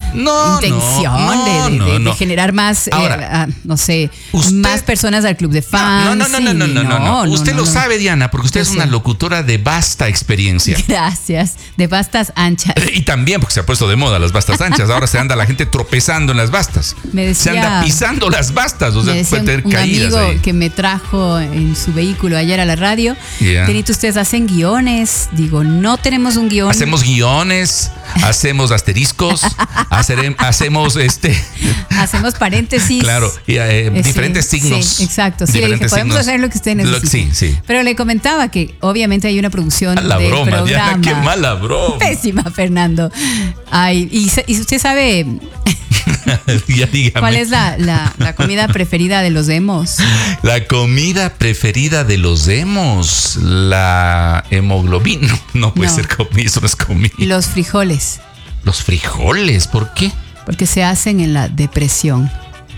intención de generar más, Ahora, no sé, usted, más personas al club de fans. No. Usted lo sabe, Diana, porque usted es una locutora de vasta experiencia. Gracias, de bastas anchas. Y también porque se ha puesto de moda las bastas anchas. Ahora se anda la gente tropezando en las bastas. Se anda pisando las bastas. O sea, puede tener caídas amigo ahí. Que me trajo en su vehículo ayer a la radio. Denita, ustedes hacen guiones. Digo, no tenemos un guión. Hacemos guiones, hacemos asteriscos, hacemos hacemos paréntesis. Claro, diferentes signos. Sí, exacto. Sí, le dije, podemos hacer lo que usted necesite. Sí. Pero le comentaba que obviamente hay una producción del programa. Diana, qué mala broma. Pésima, Fernando. Ay, y usted sabe ya dígame. ¿Cuál es la comida preferida de los emos? La comida preferida de los emos, la hemoglobina. No puede ser comida, eso no es comida. Los frijoles. Los frijoles, ¿por qué? Porque se hacen en la depresión.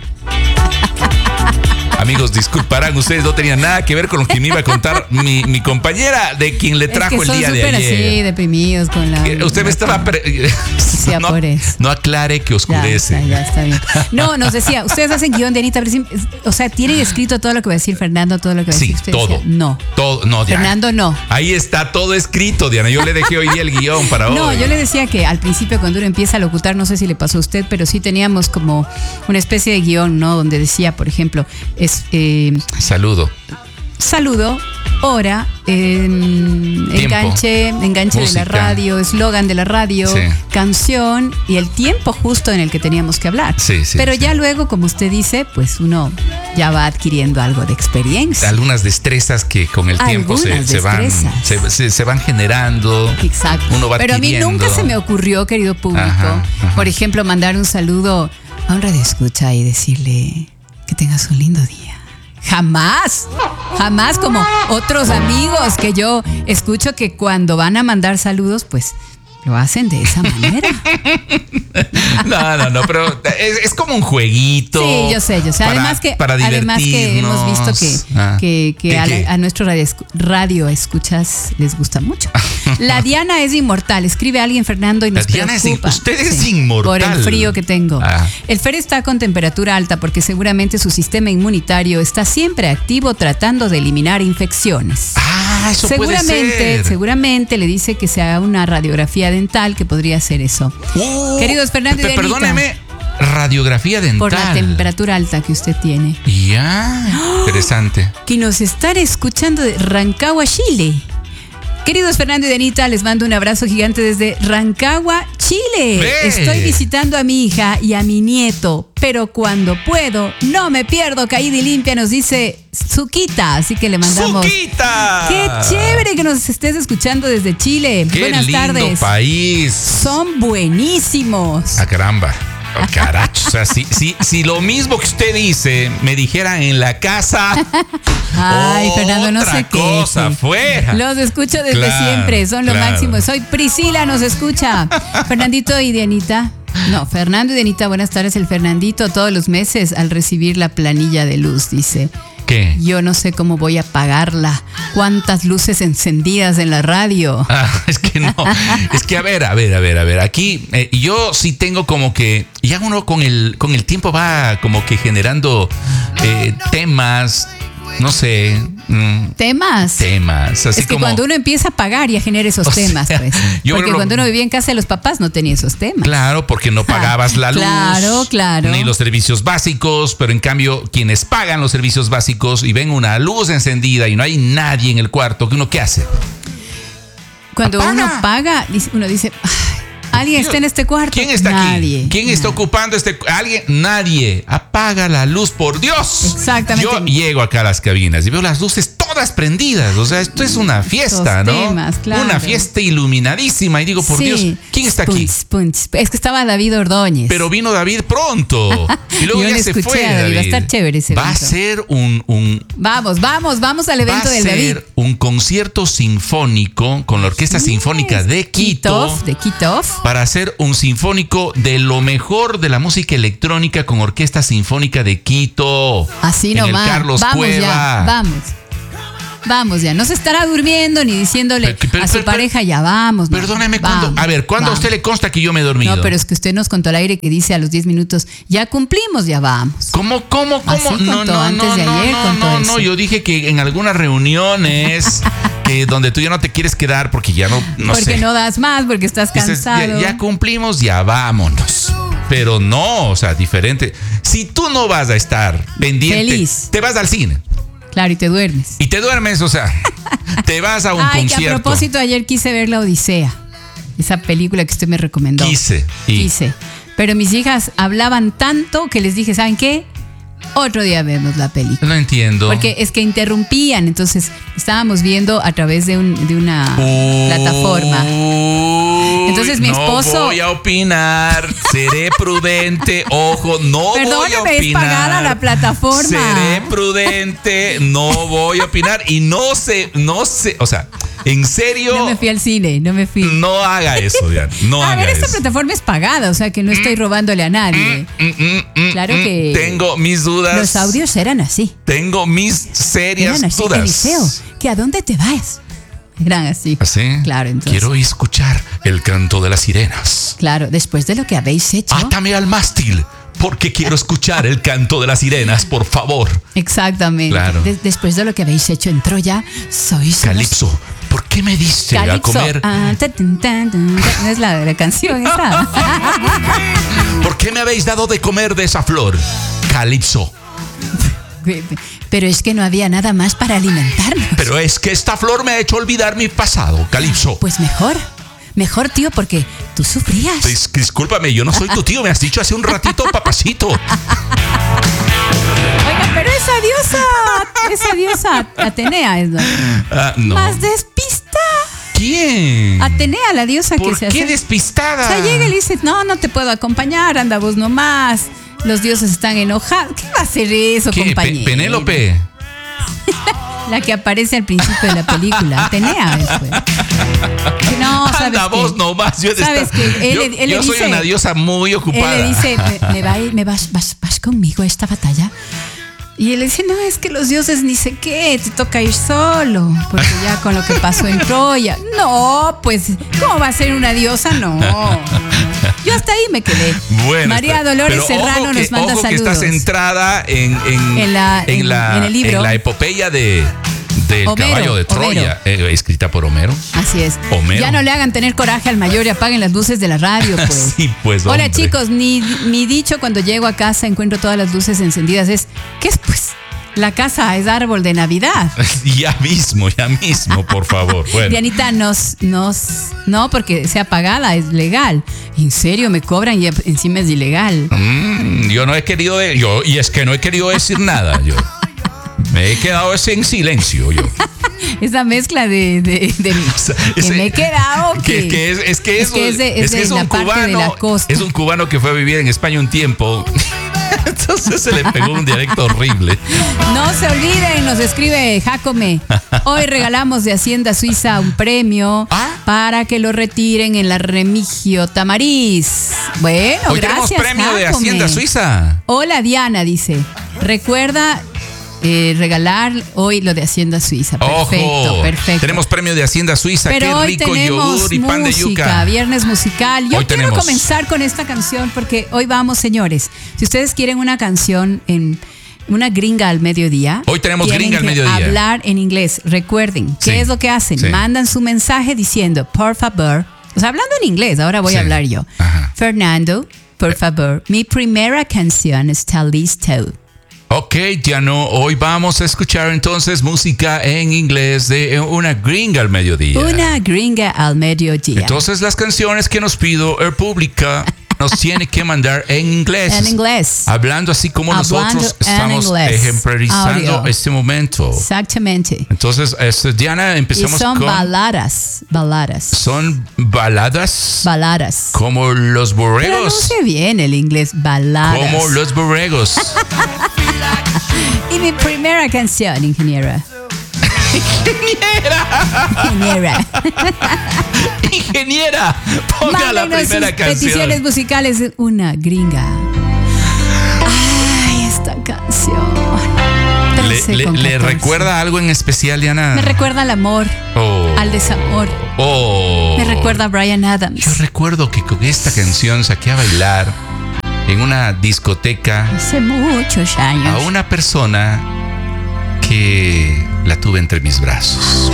Amigos, disculparán, ustedes no tenían nada que ver con lo que me iba a contar mi compañera, de quien le trajo el día de ayer. Así, deprimidos con la... Usted me estaba... No aclare que oscurece. Ya está bien. No, nos decía, ustedes hacen guión de Anita, o sea, ¿tienen escrito todo lo que va a decir Fernando, todo lo que va a decir usted? Sí, todo. Decía, no. Todo, no, Diana. Fernando, no. Ahí está todo escrito, Diana. Yo le dejé hoy día el guión para hoy. No, yo le decía que al principio cuando uno empieza a locutar, no sé si le pasó a usted, pero sí teníamos como una especie de guión, ¿no? Donde decía, por ejemplo, Saludo, hora, enganche música de la radio, eslogan de la radio, canción y el tiempo justo en el que teníamos que hablar. Pero ya luego, como usted dice, pues uno ya va adquiriendo algo de experiencia. Algunas destrezas que con el tiempo se van generando. Exacto. Uno va Pero adquiriendo. a mí nunca se me ocurrió, querido público, por ejemplo, mandar un saludo a un radioescucha y decirle que tengas un lindo día. Jamás como otros amigos que yo escucho que cuando van a mandar saludos, pues lo hacen de esa manera. No, pero es como un jueguito. Sí, yo sé. Para además que hemos visto que a nuestro radio escuchas les gusta mucho. La Diana es inmortal. Escribe alguien, Fernando, y nos preocupa. Usted es inmortal. Por el frío que tengo. El Fer está con temperatura alta porque seguramente su sistema inmunitario está siempre activo tratando de eliminar infecciones. Eso puede ser. Seguramente le dice que se haga una radiografía dental, que podría ser eso. Queridos Fernando y Denita, perdóneme, radiografía dental. Por la temperatura alta que usted tiene. Interesante. Que nos están escuchando de Rancagua, Chile. Queridos Fernando y Denita, les mando un abrazo gigante desde Rancagua, Chile. Estoy visitando a mi hija y a mi nieto, pero cuando puedo, no me pierdo Caída y Limpia, nos dice Zuquita, así que le mandamos. ¡Zuquita! ¡Qué chévere que nos estés escuchando desde Chile! Buenas tardes. ¡Qué lindo país! Son buenísimos. ¡Ah, caramba! Oh, caracho, o sea, si lo mismo que usted dice me dijera en la casa. Ay, Fernando, no sé qué. Otra cosa fuera. Los escucho desde siempre, son lo máximo. Soy Priscila, nos escucha. Fernandito y Dianita. No, Fernando y Dianita, buenas tardes. El Fernandito todos los meses al recibir la planilla de luz, dice. ¿Qué? Yo no sé cómo voy a pagarla. ¿Cuántas luces encendidas en la radio? Es que no. Es que a ver. Aquí yo sí tengo como que ya uno con el tiempo va como que generando temas. No sé. ¿Temas? Así es que como, cuando uno empieza a pagar ya genera esos temas, pues. Porque cuando uno vivía en casa de los papás no tenía esos temas. Claro, porque no pagabas la luz. Claro. Ni los servicios básicos, pero en cambio, quienes pagan los servicios básicos y ven una luz encendida y no hay nadie en el cuarto, ¿uno qué hace? Cuando uno paga, uno dice... ¿Alguien está en este cuarto? ¿Quién está Nadie. aquí? ¿Quién está ocupando ¿Alguien? Nadie. Apaga la luz, por Dios. Exactamente. Yo llego acá a las cabinas y veo las luces todas prendidas. O sea, esto es una fiesta, ¿no? Temas, claro. Una fiesta iluminadísima. Y digo, por Dios, ¿quién está aquí? Es que estaba David Ordóñez. Pero vino David pronto. Y luego ya se fue David. Va a estar chévere ese evento. Va a ser un Vamos al evento del David. Va a ser un concierto sinfónico con la Orquesta Sinfónica de Quito. De Quito. Para hacer un sinfónico de lo mejor de la música electrónica con Orquesta Sinfónica de Quito. Así en nomás. el Carlos Vamos Cueva. Ya, vamos. Vamos ya, no se estará durmiendo ni diciéndole a su pareja, ya vamos. Perdóneme, vamos, ¿cuándo a usted le consta que yo me he dormido? No, pero es que usted nos contó al aire que dice a los 10 minutos, ya cumplimos, ya vamos. ¿Cómo? Así contó antes de ayer. No, yo dije que en algunas reuniones donde tú ya no te quieres quedar porque ya no sé. Porque no das más, porque estás cansado. Dices, ya cumplimos, ya vámonos. Pero no, o sea, diferente. Si tú no vas a estar pendiente, feliz, te vas al cine. Claro, y te duermes. Y te duermes, o sea, te vas a un concierto. Que a propósito, ayer quise ver La Odisea, esa película que usted me recomendó. Quise. Pero mis hijas hablaban tanto que les dije, ¿saben qué? Otro día vemos la película. No entiendo. Porque es que interrumpían, entonces estábamos viendo a través de una plataforma. Entonces mi esposo... No voy a opinar, seré prudente, ojo, no voy a opinar. Perdóname, es pagada la plataforma. Seré prudente, no voy a opinar y no sé, o sea... En serio. No me fui al cine, no me fui. No haga eso, Diana. No haga eso. Esta plataforma es pagada, o sea que no estoy robándole a nadie. Claro que. Tengo mis dudas. Los audios eran así. Tengo mis serias dudas. Eliseo, ¿que a dónde te vas? Eran así. ¿Así? Claro, entonces. Quiero escuchar el canto de las sirenas. Claro, después de lo que habéis hecho. Átame al mástil. Porque quiero escuchar el canto de las sirenas, por favor. Exactamente. Claro. Después de lo que habéis hecho en Troya, sois... Calipso, ¿por qué me diste a comer? Es la canción esa. ¿Por qué me habéis dado de comer de esa flor? Calipso. Pero es que no había nada más para alimentarnos. Pero es que esta flor me ha hecho olvidar mi pasado, Calipso. Pues mejor, tío, porque tú sufrías. Discúlpame, yo no soy tu tío, me has dicho hace un ratito, papacito. Oiga, pero esa diosa Atenea es no. Más despista. ¿Quién? Atenea, la diosa que se hace. ¿Por qué despistada? O sea, llega y le dice, no te puedo acompañar, anda vos nomás. Los dioses están enojados. ¿Qué va a hacer eso, compañero? Penélope. La que aparece al principio de la película, Atenea después. No, sabes anda vos nomás. Sabes que él yo soy dice, una diosa muy ocupada. Él le dice, vas conmigo a esta batalla. Y él le dice, no, es que los dioses ni sé qué, te toca ir solo, porque ya con lo que pasó en Troya. No, pues, ¿cómo va a ser una diosa? No. Yo hasta ahí me quedé. Bueno, María Dolores Serrano nos manda saludos. Que está centrada en el libro. En la epopeya del caballo de Troya, escrita por Homero. Así es. Homero. Ya no le hagan tener coraje al mayor y apaguen las luces de la radio, pues. Sí, pues, Hola, hombre. chicos, mi dicho cuando llego a casa encuentro todas las luces encendidas es, ¿qué es pues? La casa es árbol de Navidad. Ya mismo, por favor. Bueno. Dianita, no, porque sea pagada, es legal. En serio, me cobran y encima es ilegal. Yo no he querido, y es que no he querido decir nada, yo. Me he quedado en silencio, yo. Esa mezcla de que me he quedado. Es que es un cubano. Es un cubano que fue a vivir en España un tiempo. Entonces se le pegó un dialecto horrible. No se olviden, nos escribe Jacome. Hoy regalamos de Hacienda Suiza un premio para que lo retiren en la Remigio Tamariz. Bueno, hoy gracias, tenemos premio Jacome. de Hacienda Suiza. Hola, Diana, dice. Recuerda regalar hoy lo de Hacienda Suiza. Perfecto. Tenemos premio de Hacienda Suiza. Pero qué rico yogur y pan de yuca. Viernes musical. Yo quiero comenzar con esta canción porque hoy vamos, señores. Si ustedes quieren una canción en una gringa al mediodía. Hoy tenemos gringa al mediodía. Hablar en inglés. Recuerden, ¿qué es lo que hacen? Sí. Mandan su mensaje diciendo, por favor. O sea, hablando en inglés, ahora voy a hablar yo. Ajá. Fernando, por favor, mi primera canción está listo. Ok, Diano, hoy vamos a escuchar entonces música en inglés de una gringa al mediodía. Una gringa al mediodía. Entonces las canciones que nos pido el público nos tiene que mandar en inglés. En inglés. Hablando así como nosotros estamos ejemplarizando audio. Este momento. Exactamente. Entonces, Diana, empezamos y son con... baladas. ¿Son baladas? Baladas. Como los borregos. Pronuncie bien el inglés, baladas. Como los borregos. Y mi primera canción, ingeniera. Ingeniera, ponga la primera sus canción. Peticiones musicales de una gringa. Ay, esta canción. 13 con 14. ¿Le recuerda algo en especial, Diana? Me recuerda al amor, al desamor. Me recuerda a Bryan Adams. Yo recuerdo que con esta canción saqué a bailar en una discoteca hace muchos años a una persona que la tuve entre mis brazos.